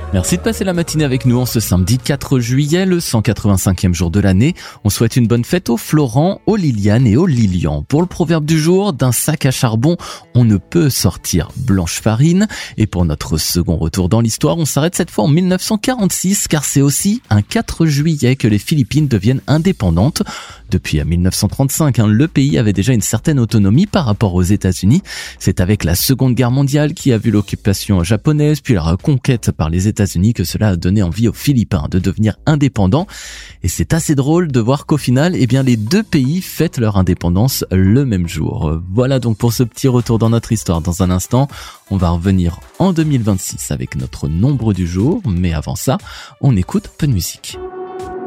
Merci de passer la matinée avec nous en ce samedi 4 juillet, le 185e jour de l'année. On souhaite une bonne fête aux Florent, aux Liliane et aux Lilian. Pour le proverbe du jour, d'un sac à charbon, on ne peut sortir blanche farine. Et pour notre second retour dans l'histoire, on s'arrête cette fois en 1946, car c'est aussi un 4 juillet que les Philippines deviennent indépendantes. Depuis 1935, le pays avait déjà une certaine autonomie par rapport aux États-Unis. C'est avec la Seconde Guerre mondiale qui a vu l'occupation japonaise, puis la reconquête par les États-Unis que cela a donné envie aux Philippins de devenir indépendants. Et c'est assez drôle de voir qu'au final, les deux pays fêtent leur indépendance le même jour. Voilà donc pour ce petit retour dans notre histoire. Dans un instant, on va revenir en 2026 avec notre nombre du jour. Mais avant ça, on écoute un peu de musique.